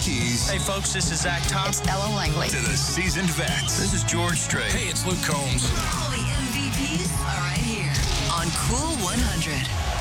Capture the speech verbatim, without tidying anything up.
rookies. Hey, folks, this is Zach Thomas. It's Ella Langley. To the seasoned vets. This is George Strait. Hey, it's Luke Combs. All the M V Ps are right here on Cool one hundred.